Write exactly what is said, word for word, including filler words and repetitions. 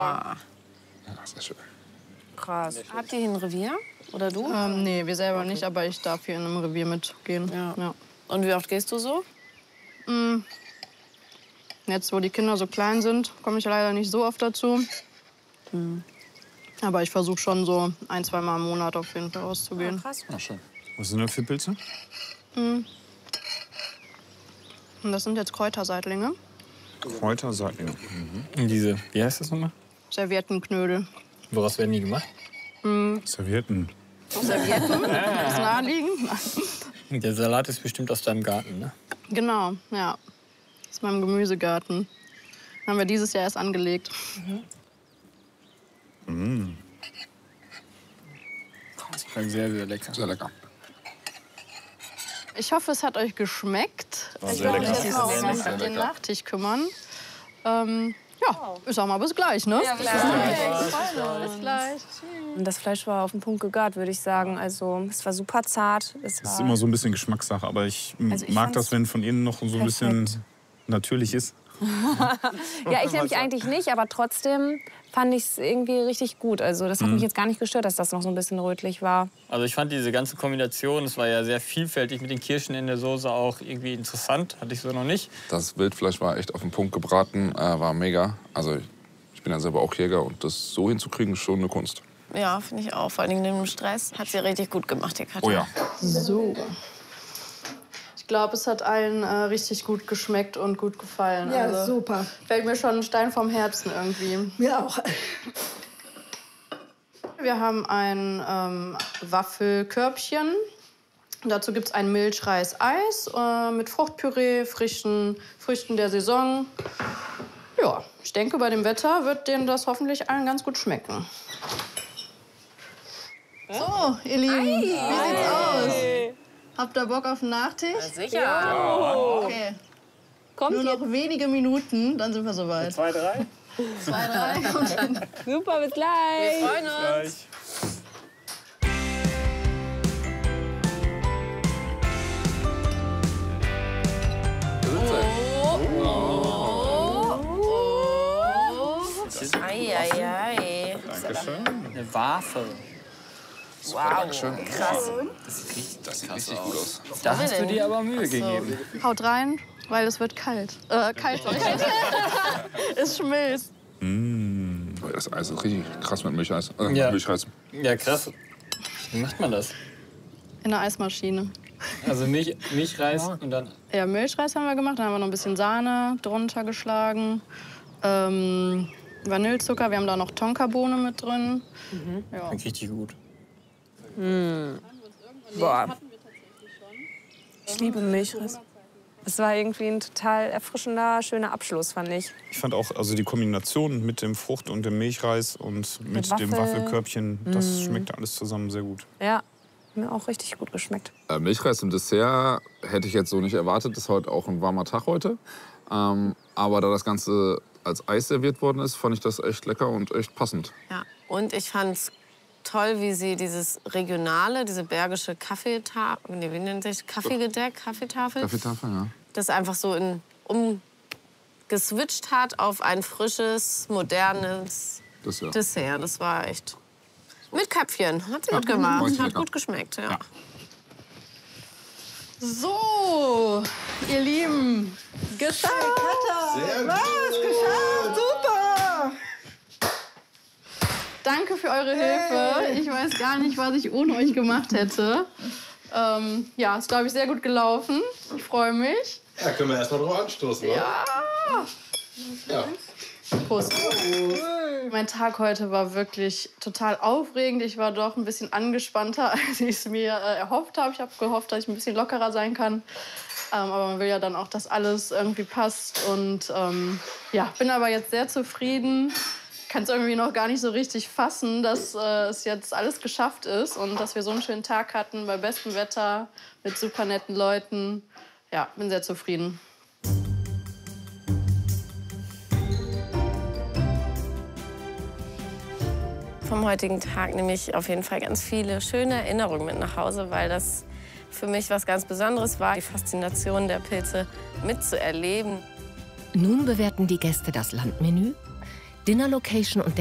Ah. Ja, sehr schön. Krass. Habt ihr hier ein Revier? Oder du? Ähm, nee, wir selber okay. nicht, aber ich darf hier in einem Revier mitgehen. Ja. Ja. Und wie oft gehst du so? Mm. Jetzt, wo die Kinder so klein sind, komme ich leider nicht so oft dazu. Mhm. Aber ich versuche schon so ein, zwei Mal im Monat auf jeden Fall rauszugehen. Ja, krass. Ja, schön. Was sind das für Pilze? Mhm. Und das sind jetzt Kräuterseitlinge. Kräuterseitlinge. Mhm. Diese, wie heißt das nochmal? Serviettenknödel. Woraus werden die gemacht? Mhm. Servietten. Servietten? Das ist naheliegend. Der Salat ist bestimmt aus deinem Garten, ne? Genau, ja. Aus meinem Gemüsegarten. Haben wir dieses Jahr erst angelegt. Mhm. Mm. Das ist sehr, sehr lecker. Sehr lecker. Ich hoffe, es hat euch geschmeckt. War ich sehr werde mich lecker. jetzt noch Sehr, um sehr den lecker. Nachtisch kümmern. Ähm, ja, ich sag mal bis gleich, ne? Ja, bis gleich. Bis gleich. Und das Fleisch war auf den Punkt gegart, würde ich sagen. Also es war super zart. Es Das ist war immer so ein bisschen Geschmackssache, aber ich, Also ich mag fand's das, wenn von innen noch so ein bisschen natürlich ist. ja, ich nämlich eigentlich nicht, aber trotzdem fand ich es irgendwie richtig gut. Also das hat Mhm. mich jetzt gar nicht gestört, dass das noch so ein bisschen rötlich war. Also ich fand diese ganze Kombination, es war ja sehr vielfältig mit den Kirschen in der Soße, auch irgendwie interessant. Hatte ich so noch nicht. Das Wildfleisch war echt auf den Punkt gebraten, äh, war mega. Also ich bin ja selber auch Jäger und das so hinzukriegen, ist schon eine Kunst. Ja, finde ich auch. Vor allem neben dem Stress hat sie richtig gut gemacht, die Katja. Oh ja. So. Ich glaube, es hat allen äh, richtig gut geschmeckt und gut gefallen. Ja, also, super. fällt mir schon ein Stein vom Herzen irgendwie. Mir auch. Wir haben ein ähm, Waffelkörbchen. Dazu gibt es ein Milchreis-Eis äh, mit Fruchtpüree, frischen Früchten der Saison. Ja, ich denke, bei dem Wetter wird denen das hoffentlich allen ganz gut schmecken. So, ihr Lieben, wie sieht's aus? Habt ihr Bock auf einen Nachtisch? Sicher. Okay. Kommt Nur noch wenige Minuten, dann sind wir soweit. Zwei, drei. Zwei, drei und dann Super, bis gleich. wir freuen uns. Eieiei. Dankeschön. Eine Wafel. Wow, krass. Das sieht richtig, Das sieht richtig gut aus. Da hast du dir aber Mühe gegeben. Haut rein, weil es wird kalt. Äh, kalt, sorry. Es schmilzt. Mm. Oh, das Eis ist richtig krass mit Milcheis. Äh, Ja. Milchreis. Ja, krass. Wie macht man das? In der Eismaschine. Also Milch, Milchreis und dann... Ja, Milchreis haben wir gemacht, dann haben wir noch ein bisschen Sahne drunter geschlagen. Ähm, Vanillezucker, wir haben da noch Tonkabohne mit drin. Mhm. Ja. Klingt richtig gut. Boah. Ich liebe Milchreis. Es war irgendwie ein total erfrischender, schöner Abschluss, fand ich. Ich fand auch also die Kombination mit dem Frucht- und dem Milchreis und mit dem Waffel. Waffelkörbchen, das schmeckt alles zusammen sehr gut. Ja, mir auch richtig gut geschmeckt. Äh, Milchreis im Dessert hätte ich jetzt so nicht erwartet. Das ist heute auch ein warmer Tag heute. Ähm, aber da das Ganze als Eis serviert worden ist, fand ich das echt lecker und echt passend. Ja, und ich fand's toll, wie sie dieses regionale, diese bergische Kaffeetafel, nee, wie nennt sich Kaffeegedeck, Kaffeetafel, Kaffeetafel, ja. das einfach so in, umgeswitcht hat auf ein frisches, modernes Dessert. Dessert. Das war echt mit Köpfchen. Hat sie Ja, gut gemacht. richtig Hat lecker. gut geschmeckt, ja. Ja. So, ihr Lieben, geschafft! Sehr Was? Geschafft! Super! Danke für eure Hilfe. Ich weiß gar nicht, was ich ohne euch gemacht hätte. Ähm, ja, ist, glaube ich, sehr gut gelaufen. Ich freue mich. Ja, können wir erst mal drauf anstoßen, wa? Ja. Ja. Prost. Mein Tag heute war wirklich total aufregend. Ich war doch ein bisschen angespannter, als ich es mir äh, erhofft habe. Ich habe gehofft, dass ich ein bisschen lockerer sein kann. Ähm, aber man will ja dann auch, dass alles irgendwie passt. Und ähm, ja, bin aber jetzt sehr zufrieden. Kann es irgendwie noch gar nicht so richtig fassen, dass äh, es jetzt alles geschafft ist und dass wir so einen schönen Tag hatten bei bestem Wetter mit super netten Leuten. Ja, bin sehr zufrieden. Vom heutigen Tag nehme ich auf jeden Fall ganz viele schöne Erinnerungen mit nach Hause, weil das für mich was ganz Besonderes war, die Faszination der Pilze mitzuerleben. Nun bewerten die Gäste das Landmenü. Dinner Location und